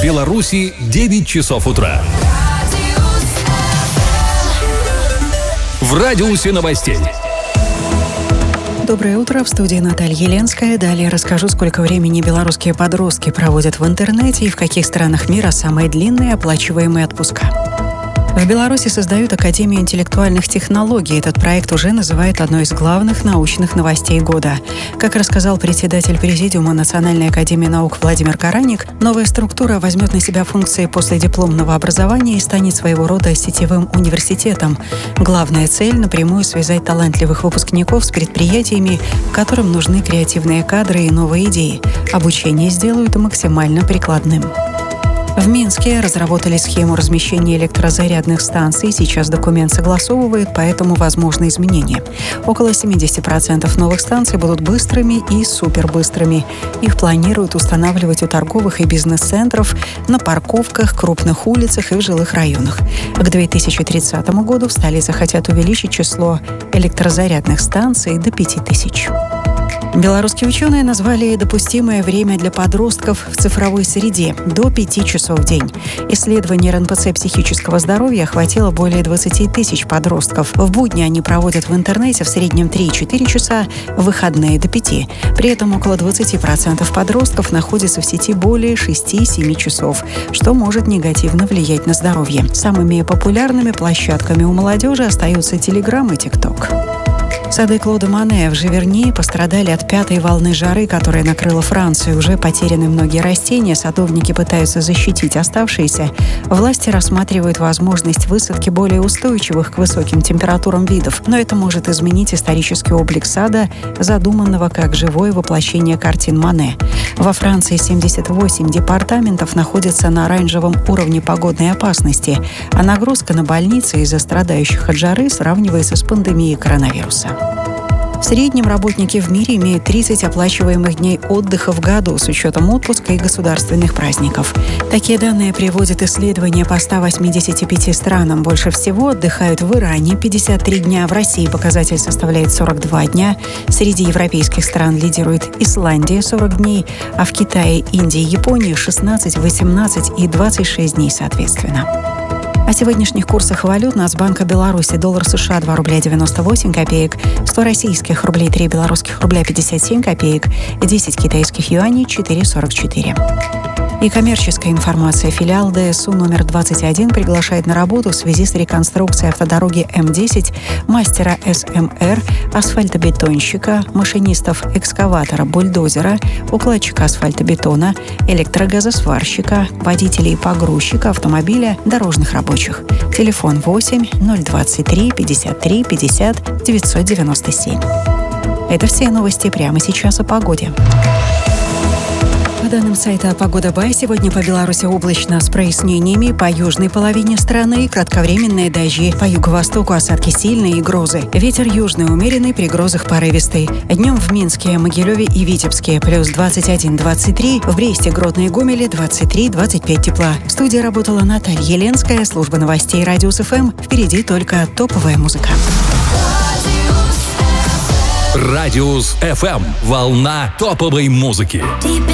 Беларуси 9 часов утра. В радиусе новостей. Доброе утро, в студии Наталья Еленская. Далее расскажу, сколько времени белорусские подростки проводят в интернете и в каких странах мира самые длинные оплачиваемые отпуска. В Беларуси создают Академию интеллектуальных технологий. Этот проект уже называют одной из главных научных новостей года. Как рассказал председатель Президиума Национальной академии наук Владимир Караник, новая структура возьмет на себя функции последипломного образования и станет своего рода сетевым университетом. Главная цель – напрямую связать талантливых выпускников с предприятиями, которым нужны креативные кадры и новые идеи. Обучение сделают максимально прикладным. В Минске разработали схему размещения электрозарядных станций. Сейчас документ согласовывают, поэтому возможны изменения. Около 70% новых станций будут быстрыми и супербыстрыми. Их планируют устанавливать у торговых и бизнес-центров, на парковках, крупных улицах и в жилых районах. К 2030 году в столице хотят увеличить число электрозарядных станций до 5000. Белорусские ученые назвали допустимое время для подростков в цифровой среде до 5 часов в день. Исследование РНПЦ психического здоровья охватило более 20 тысяч подростков. В будни они проводят в интернете в среднем 3-4 часа, в выходные до 5. При этом около 20% подростков находятся в сети более 6-7 часов, что может негативно влиять на здоровье. Самыми популярными площадками у молодежи остаются Telegram и TikTok. Сады Клода Моне в Живерни пострадали от пятой волны жары, которая накрыла Францию. Уже потеряны многие растения, садовники пытаются защитить оставшиеся. Власти рассматривают возможность высадки более устойчивых к высоким температурам видов. Но это может изменить исторический облик сада, задуманного как живое воплощение картин Моне. Во Франции 78 департаментов находятся на оранжевом уровне погодной опасности, а нагрузка на больницы из-за страдающих от жары сравнивается с пандемией коронавируса. В среднем работники в мире имеют 30 оплачиваемых дней отдыха в году с учетом отпуска и государственных праздников. Такие данные приводят исследования по 185 странам. Больше всего отдыхают в Иране – 53 дня, в России показатель составляет 42 дня. Среди европейских стран лидирует Исландия – 40 дней, а в Китае, Индии и Японии – 16, 18 и 26 дней соответственно. О сегодняшних курсах валют Нацбанка Беларуси: доллар США 2 рубля 98 копеек, 100 российских рублей 3 белорусских рубля 57 копеек, 10 китайских юаней 4,44. И коммерческая информация. Филиал ДСУ номер 21 приглашает на работу в связи с реконструкцией автодороги М10 мастера СМР, асфальтобетонщика, машинистов экскаватора, бульдозера, укладчика асфальтобетона, электрогазосварщика, водителей погрузчика автомобиля, дорожных рабочих. Телефон 8 023 53 50 997. Это все новости прямо сейчас о погоде. По данным сайта «Погода Бай», сегодня по Беларуси облачно с прояснениями, по южной половине страны кратковременные дожди, по юго-востоку осадки сильные и грозы. Ветер южный умеренный, при грозах порывистый. Днем в Минске, Могилеве и Витебске плюс 21-23, в Бресте, Гродно и Гомеле 23-25 тепла. В студии работала Наталья Еленская, служба новостей Радиус ФМ. Впереди только топовая музыка. Радиус ФМ. Волна топовой музыки.